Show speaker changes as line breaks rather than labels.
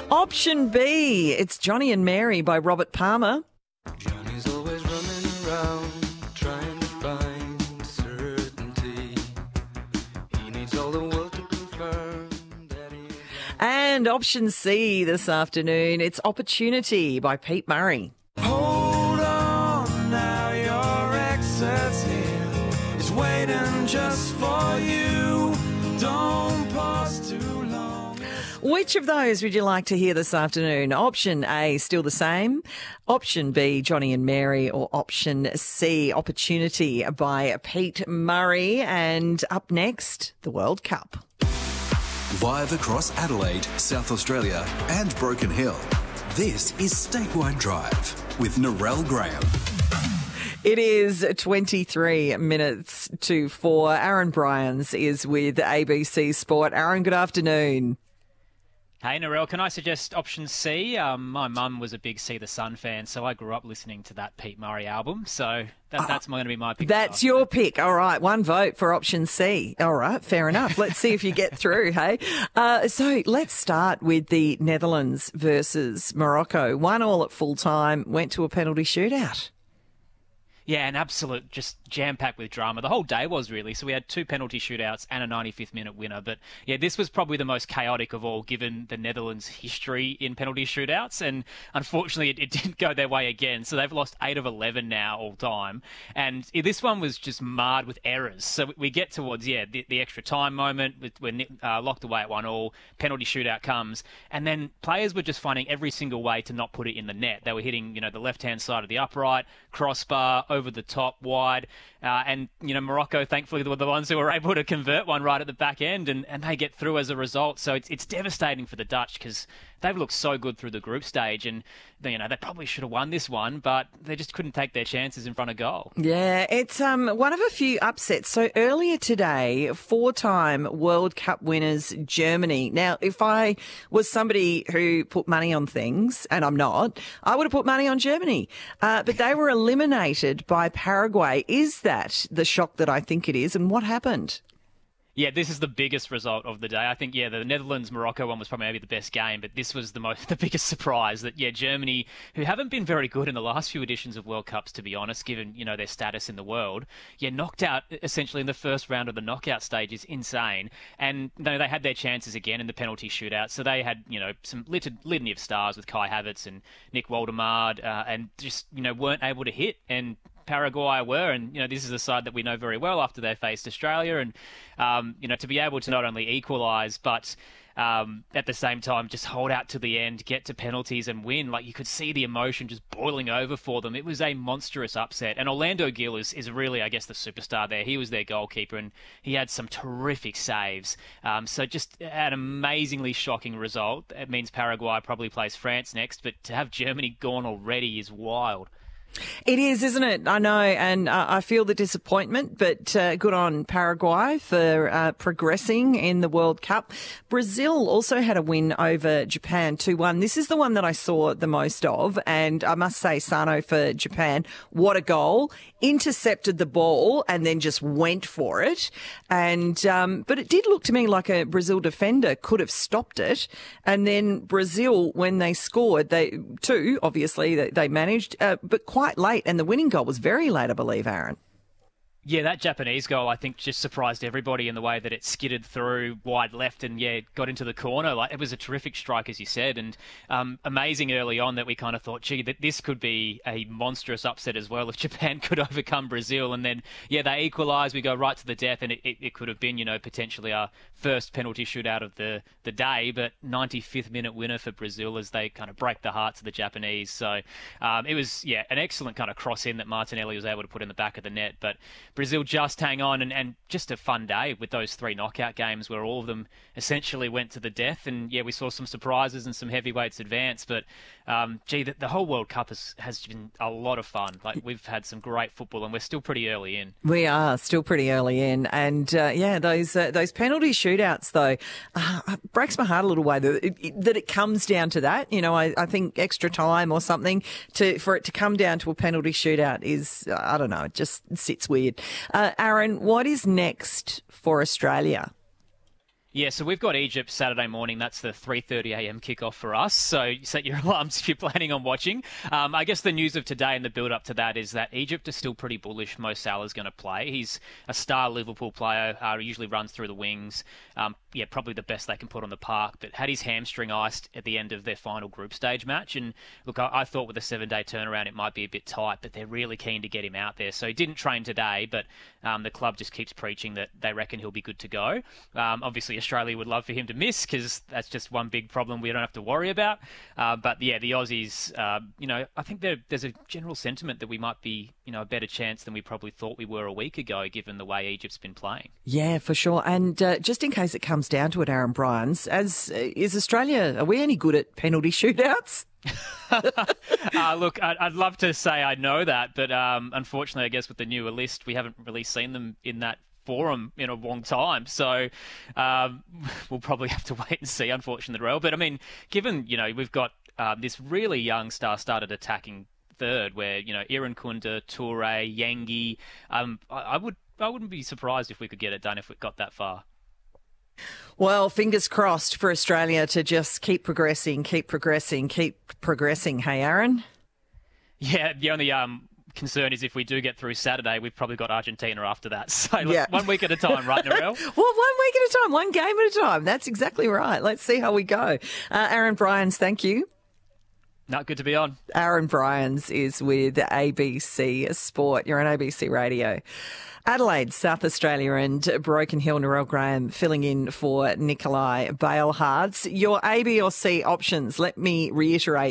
Option B, it's Johnny and Mary by Robert Palmer.
Johnny's always running around trying to find certainty. He needs all the world to confirm that he is.
And option C this afternoon, it's Opportunity by Pete Murray.
Hold on now, your exit's here. It's waiting just for you. Don't pause too long.
Which of those would you like to hear this afternoon? Option A, still the same. Option B, Johnny and Mary. Or option C, Opportunity by Pete Murray. And up next, the World Cup.
Live across Adelaide, South Australia and Broken Hill, this is Statewide Drive with Narelle Graham.
It is 23 minutes to 4. Aaron Bryans is with ABC Sport. Aaron, good afternoon.
Hey, Narelle, can I suggest option C? My mum was a big See the Sun fan, so I grew up listening to that Pete Murray album. So that's going to be my pick.
That's your pick. All right, one vote for option C. All right, fair enough. Let's see if you get through, hey? So let's start with the Netherlands versus Morocco. 1-1 at full time, went to a penalty shootout.
Yeah, an absolute just jam-packed with drama. The whole day was really. So we had 2 penalty shootouts and a 95th minute winner. But yeah, this was probably the most chaotic of all, given the Netherlands' history in penalty shootouts. And unfortunately, it didn't go their way again. So they've lost 8 of 11 now all time. And this one was just marred with errors. So we get towards, the extra time moment. We're locked away at 1-1. Penalty shootout comes. And then players were just finding every single way to not put it in the net. They were hitting, the left-hand side of the upright, crossbar, over the top, wide. And Morocco, thankfully, were the ones who were able to convert one right at the back end, and they get through as a result. So it's devastating for the Dutch because they've looked so good through the group stage, and they probably should have won this one, but they just couldn't take their chances in front of goal.
Yeah, it's one of a few upsets. So earlier today, 4-time World Cup winners Germany. Now, if I was somebody who put money on things, and I'm not, I would have put money on Germany. But they were eliminated by Paraguay. Is that the shock that I think it is, and what happened?
Yeah, this is the biggest result of the day. I think, the Netherlands-Morocco one was probably maybe the best game, but this was the biggest surprise that, Germany, who haven't been very good in the last few editions of World Cups, to be honest, given, their status in the world, knocked out essentially in the first round of the knockout stage is insane. And they had their chances again in the penalty shootout. So they had, some litany of stars with Kai Havertz and Nick Woldemard, and just, weren't able to hit. And Paraguay were, and this is a side that we know very well after they faced Australia, and to be able to not only equalise but at the same time just hold out to the end, get to penalties and win. Like, you could see the emotion just boiling over for them. It was a monstrous upset, and Orlando Gil is really, I guess, the superstar there. He was their goalkeeper, and he had some terrific saves. So just an amazingly shocking result. It means Paraguay probably plays France next, but to have Germany gone already is wild.
It is, isn't it? I know, and I feel the disappointment, but good on Paraguay for progressing in the World Cup. Brazil also had a win over Japan 2-1. This is the one that I saw the most of, and I must say, Sano for Japan, what a goal. Intercepted the ball and then just went for it. And but it did look to me like a Brazil defender could have stopped it. And then Brazil, when they scored, they managed, but quite late, and the winning goal was very late, I believe, Aaron.
Yeah, that Japanese goal, I think, just surprised everybody in the way that it skidded through wide left and, got into the corner. Like, it was a terrific strike, as you said, and amazing early on that we kind of thought, that this could be a monstrous upset as well if Japan could overcome Brazil. And then, they equalise, we go right to the death, and it could have been, potentially our first penalty shootout of the day, but 95th minute winner for Brazil as they kind of break the hearts of the Japanese. So it was, an excellent kind of cross in that Martinelli was able to put in the back of the net, but Brazil just hang on, and just a fun day with those 3 knockout games where all of them essentially went to the death. And we saw some surprises and some heavyweights advance, but the whole World Cup has been a lot of fun. Like, we've had some great football, and we're still pretty early in.
We are still pretty early in, and those penalty shootouts though breaks my heart a little way that it comes down to that. I think extra time or something for it to come down to a penalty shootout is, I don't know, it just sits weird. Aaron, what is next for Australia?
Yeah, so we've got Egypt Saturday morning. That's the 3:30 a.m. kickoff for us. So set your alarms if you're planning on watching. I guess the news of today and the build-up to that is that Egypt is still pretty bullish Mo Salah's going to play. He's a star Liverpool player. Usually runs through the wings. Probably the best they can put on the park, but had his hamstring iced at the end of their final group stage match. And look, I thought with a 7-day turnaround it might be a bit tight, but they're really keen to get him out there. So he didn't train today, but the club just keeps preaching that they reckon he'll be good to go. Obviously, Australia would love for him to miss because that's just one big problem we don't have to worry about. But yeah, the Aussies, I think there's a general sentiment that we might be, a better chance than we probably thought we were a week ago, given the way Egypt's been playing.
Yeah, for sure. And just in case it comes down to it, Aaron Bryans, is Australia, are we any good at penalty shootouts?
Look, I'd love to say I know that, but unfortunately, I guess with the newer list, we haven't really seen them in that forum in a long time. So we'll probably have to wait and see, unfortunately, Rel. But I mean, given, we've got this really young star started attacking third where, Iran Kunda, Toure, Yangi, I wouldn't be surprised if we could get it done if we got that far.
Well, fingers crossed for Australia to just keep progressing. Hey, Aaron?
Yeah, the only concern is if we do get through Saturday, we've probably got Argentina after that. So look,
yeah.
1 week at a time, right, Narelle?
Well, 1 week at a time, one game at a time. That's exactly right. Let's see how we go. Aaron Bryans, thank you.
No, good to be on.
Aaron Bryans is with ABC Sport. You're on ABC Radio. Adelaide, South Australia and Broken Hill, Narelle Graham filling in for Nikolai Bailhards. Your A, B or C options, let me reiterate.